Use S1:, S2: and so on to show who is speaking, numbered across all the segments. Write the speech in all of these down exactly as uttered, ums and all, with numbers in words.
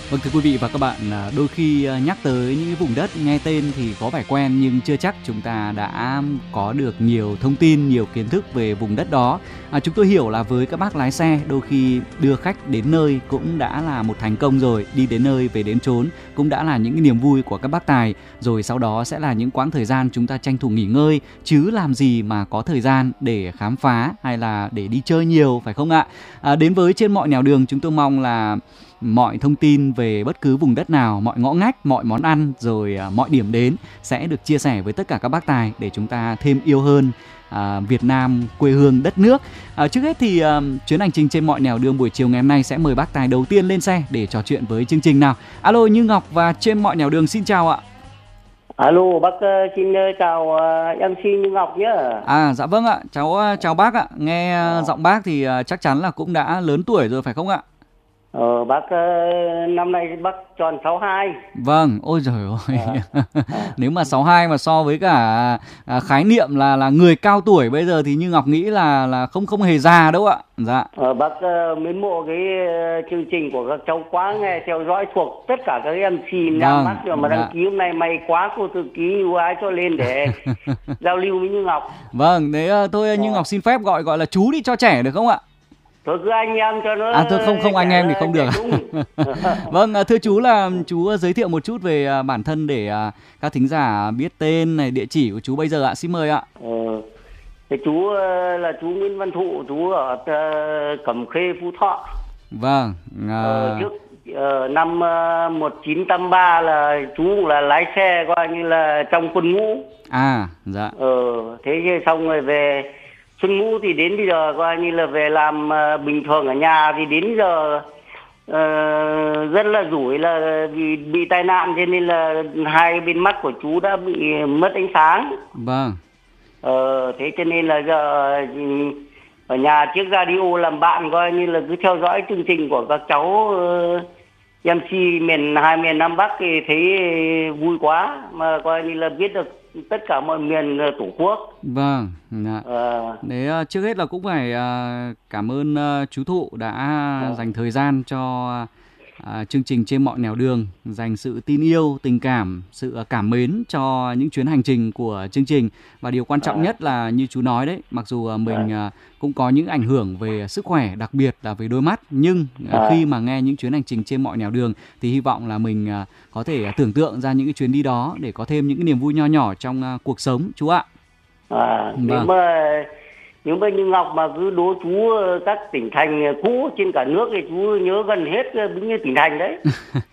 S1: Vâng, thưa quý vị và các bạn, đôi khi nhắc tới những cái vùng đất nghe tên thì có vẻ quen nhưng chưa chắc chúng ta đã có được nhiều thông tin, nhiều kiến thức về vùng đất đó. À, chúng tôi hiểu là với các bác lái xe, đôi khi đưa khách đến nơi cũng đã là một thành công rồi, đi đến nơi về đến chốn cũng đã là những cái niềm vui của các bác tài. Rồi sau đó sẽ là những quãng thời gian chúng ta tranh thủ nghỉ ngơi, chứ làm gì mà có thời gian để khám phá hay là để đi chơi nhiều, phải không ạ? À, đến với Trên Mọi Nẻo Đường, chúng tôi mong là mọi thông tin về bất cứ vùng đất nào, mọi ngõ ngách, mọi món ăn, rồi à, mọi điểm đến sẽ được chia sẻ với tất cả các bác tài để chúng ta thêm yêu hơn à, Việt Nam, quê hương đất nước. À, trước hết thì à, chuyến hành trình Trên Mọi Nẻo Đường buổi chiều ngày hôm nay sẽ mời bác tài đầu tiên lên xe để trò chuyện với chương trình nào. Alo, Như Ngọc và Trên Mọi Nẻo Đường xin chào ạ.
S2: Alo, bác xin chào uh, em xê Như Ngọc nhé.
S1: À dạ vâng ạ, cháu chào bác ạ. Nghe à. giọng bác thì uh, chắc chắn là cũng đã lớn tuổi rồi phải không ạ?
S2: Ờ, bác uh, năm nay bác tròn sáu hai.
S1: Vâng, ôi giời ơi. À. Nếu mà sáu hai mà so với cả à, khái niệm là là người cao tuổi bây giờ thì Như Ngọc nghĩ là là không không hề già đâu ạ. Dạ.
S2: Ờ, bác uh, mến mộ cái uh, chương trình của các cháu quá, nghe theo dõi thuộc tất cả các em xê Nam Bắc rồi mà đăng
S1: dạ.
S2: ký hôm nay may quá, cô thư ký ưu ái cho lên để giao lưu với Như Ngọc.
S1: Vâng, thế uh, tôi Như Ngọc xin phép gọi gọi là chú đi cho trẻ được không ạ?
S2: Thôi cứ anh em cho nó.
S1: À thôi không không anh em thì không được. Vâng, thưa chú là chú giới thiệu một chút về bản thân để các thính giả biết tên này, địa chỉ của chú bây giờ ạ. Xin mời ạ.
S2: Ờ, thì chú là chú Nguyễn Văn Thụ, chú ở Cẩm Khê, Phú Thọ.
S1: Vâng. À...
S2: Ờ, trước ờ, năm một nghìn chín trăm tám mươi ba là chú cũng là lái xe coi như là trong quân ngũ. À, dạ. Ờ, thế xong rồi về xuân ngũ thì đến bây giờ coi như là về làm uh, bình thường ở nhà thì đến giờ uh, rất là rủi là vì bị tai nạn, cho nên là hai bên mắt của chú đã bị mất ánh sáng. Vâng. Ờ, thế cho nên là giờ ở nhà chiếc radio làm bạn coi như là cứ theo dõi chương trình của các cháu uh, em xê miền hai miền Nam Bắc thì thấy vui quá, mà coi như là biết được tất cả mọi miền tổ quốc. Vâng. Dạ. À. Đấy, trước hết là cũng phải cảm ơn chú Thụ đã à. dành thời gian cho à, chương trình Trên Mọi Nẻo Đường, dành sự tin yêu, tình cảm, sự cảm mến cho những chuyến hành trình của chương trình. Và điều quan trọng à. nhất là như chú nói đấy, mặc dù mình à. cũng có những ảnh hưởng về sức khỏe, đặc biệt là về đôi mắt, nhưng à. khi mà nghe những chuyến hành trình Trên Mọi Nẻo Đường thì hy vọng là mình à, có thể tưởng tượng ra những cái chuyến đi đó để có thêm những cái niềm vui nho nhỏ trong à, cuộc sống chú ạ. À, nếu vâng. mà nếu mà Như Ngọc mà cứ đố chú các tỉnh thành cũ trên cả nước thì chú nhớ gần hết đúng như tỉnh thành đấy.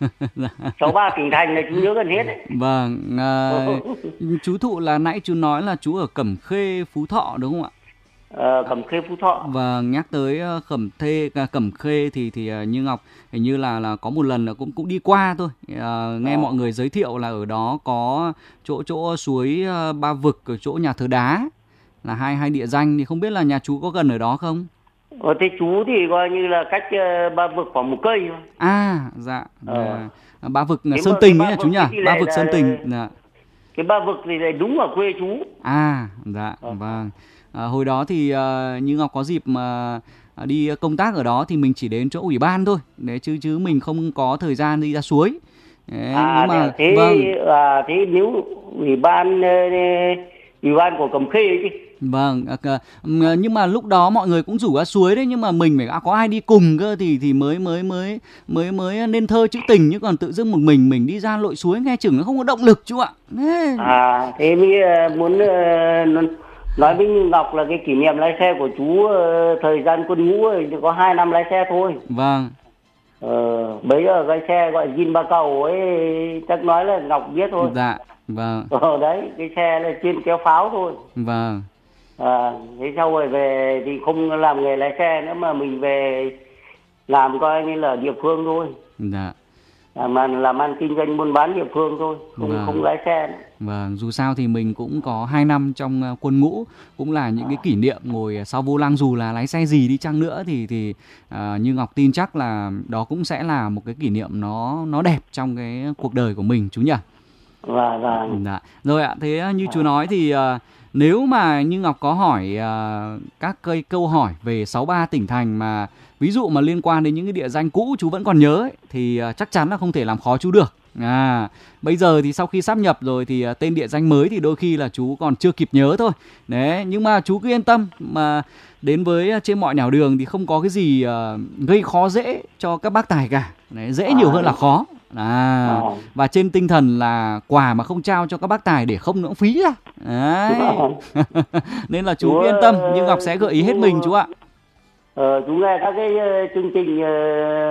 S2: Sáu ba tỉnh thành là chú nhớ gần hết đấy. Vâng, à, chú Thụ là nãy chú nói là chú ở Cẩm Khê, Phú Thọ đúng không ạ? Ờ, Cẩm Khê, Phú Thọ. Và nhắc tới Cẩm Thê, Cẩm Khê thì thì Như Ngọc hình như là là có một lần là cũng cũng đi qua thôi. À, nghe à. mọi người giới thiệu là ở đó có chỗ chỗ suối Ba Vực, ở chỗ nhà thờ đá là hai hai địa danh, thì không biết là nhà chú có gần ở đó không? Ờ, thế chú thì coi như là cách uh, Ba Vực khoảng một cây thôi. À, dạ. Ờ. À, Ba Vực Sơn Tình ấy chú nhỉ? Ba Vực Sơn Tình. Dạ. Cái Ba Vực thì lại đúng ở quê chú. À, dạ, ờ. vâng. À, hồi đó thì uh, Như Ngọc có dịp mà uh, đi công tác ở đó thì mình chỉ đến chỗ ủy ban thôi, đấy chứ chứ mình không có thời gian đi ra suối. Đấy, à, nhưng mà thế vâng. à, thế nếu ủy ban ủy ban của Cẩm Khê ấy chứ. Vâng, à, nhưng mà lúc đó mọi người cũng rủ ra suối đấy, nhưng mà mình phải có ai đi cùng cơ thì thì mới mới mới mới mới nên thơ chữ tình, chứ còn tự dưng một mình mình đi ra lội suối nghe chừng nó không có động lực chú ạ. Thế... À, thế mới muốn uh, nói với Như Ngọc là cái kỷ niệm lái xe của chú uh, thời gian quân ngũ thì có hai năm lái xe thôi. Vâng. Ờ, bây giờ cái xe gọi Jin Ba Cầu ấy chắc nói là Ngọc biết thôi. Dạ, vâng. Ờ, đấy, cái xe là chuyên kéo pháo thôi. Vâng. À, thế sau rồi về thì không làm nghề lái xe nữa mà mình về làm coi như là địa phương thôi. Dạ. Làm ăn, làm ăn kinh doanh buôn bán địa phương thôi, không vâng. không lái xe nữa. Vâng, dù sao thì mình cũng có hai năm trong quân ngũ, cũng là những cái kỷ niệm ngồi sau vô lăng, dù là lái xe gì đi chăng nữa thì thì uh, Như Ngọc tin chắc là đó cũng sẽ là một cái kỷ niệm nó nó đẹp trong cái cuộc đời của mình chú nhỉ. Vâng, vâng. Dạ. Rồi ạ, thế như chú nói thì uh,
S1: Nếu mà như Ngọc có hỏi uh, các cây câu hỏi về sáu ba tỉnh thành mà ví dụ mà liên quan đến những cái địa danh cũ chú vẫn còn nhớ ấy, thì uh, chắc chắn là không thể làm khó chú được. À, bây giờ thì sau khi sáp nhập rồi thì uh, tên địa danh mới thì đôi khi là chú còn chưa kịp nhớ thôi. Đấy, nhưng mà chú cứ yên tâm, mà đến với uh, trên mọi nẻo đường thì không có cái gì uh, gây khó dễ cho các bác tài cả. Đấy, dễ nhiều hơn là khó. À, và trên tinh thần là quà mà không trao cho các bác tài để không nữa phí ra. Đấy. Nên là chú, chú yên tâm, nhưng Ngọc sẽ gợi ý hết mình chú ạ.
S2: Ờ, chú nghe các cái chương trình